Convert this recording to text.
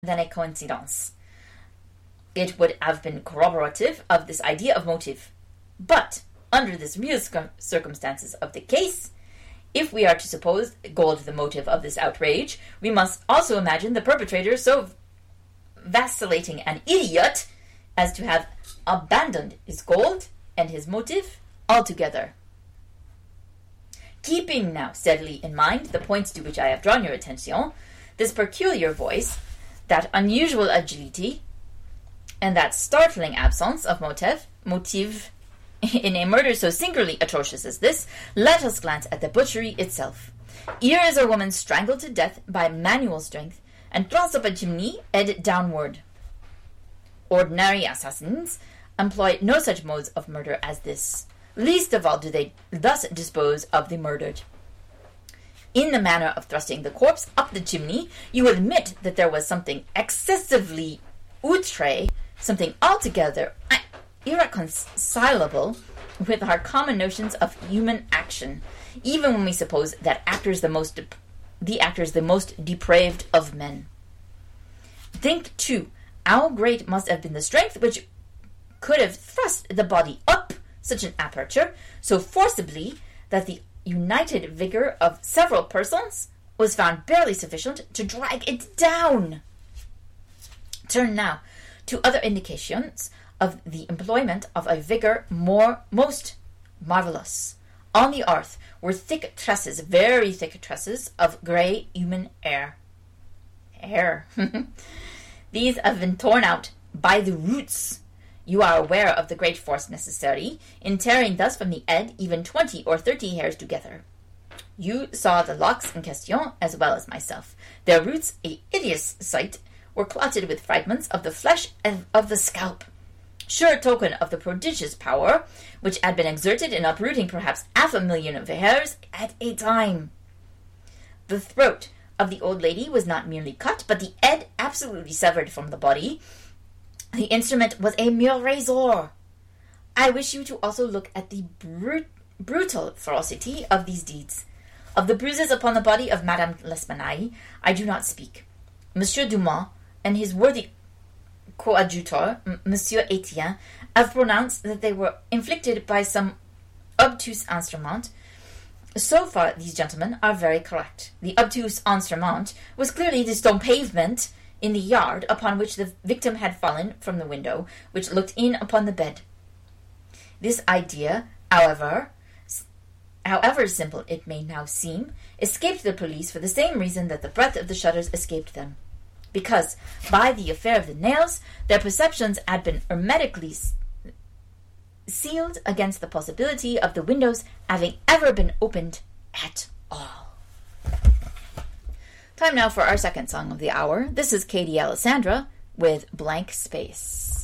than a coincidence. It would have been corroborative of this idea of motive. But, under the real circumstances of the case, if we are to suppose gold the motive of this outrage, we must also imagine the perpetrator so vacillating an idiot as to have abandoned his gold and his motive altogether. Keeping now steadily in mind the points to which I have drawn your attention, this peculiar voice, that unusual agility, and that startling absence of motive in a murder so singularly atrocious as this, let us glance at the butchery itself. Here is a woman strangled to death by manual strength and thrust up a chimney, head downward. Ordinary assassins employ no such modes of murder as this. Least of all do they thus dispose of the murdered. In the manner of thrusting the corpse up the chimney, you admit that there was something excessively outre, something altogether irreconcilable with our common notions of human action, even when we suppose that the actors the most depraved of men. Think, too, how great must have been the strength which could have thrust the body up such an aperture so forcibly that the united vigor of several persons was found barely sufficient to drag it down. Turn now to other indications of the employment of a vigor most marvelous. On the earth were thick tresses, very thick tresses, of grey human hair. These have been torn out by the roots. You are aware of the great force necessary in tearing thus from the head even 20 or 30 hairs together. You saw the locks in question as well as myself. Their roots, a hideous sight, were clotted with fragments of the flesh and of the scalp. Sure token of the prodigious power which had been exerted in uprooting perhaps 500,000 of hairs at a time. The throat of the old lady was not merely cut, but the head absolutely severed from the body. The instrument was a mere razor. I wish you to also look at the brutal ferocity of these deeds. Of the bruises upon the body of Madame L'Espanaye I do not speak. Monsieur Dumas and his worthy coadjutor, Monsieur Etienne, have pronounced that they were inflicted by some obtuse instrument. So far, these gentlemen are very correct. The obtuse instrument was clearly the stone pavement in the yard upon which the victim had fallen from the window, which looked in upon the bed. This idea, however simple it may now seem, escaped the police for the same reason that the breadth of the shutters escaped them. Because, by the affair of the nails, their perceptions had been hermetically sealed against the possibility of the windows having ever been opened at all. Time now for our second song of the hour. This is Katie Alessandra with Blank Space.